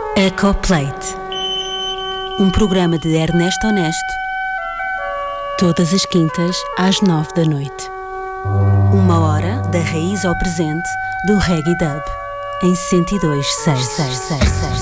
Ecoplate, um programa de Ernesto Honesto, todas as quintas às 9 da noite. 1 hora da raiz ao presente do Reggae Dub, em 102.6.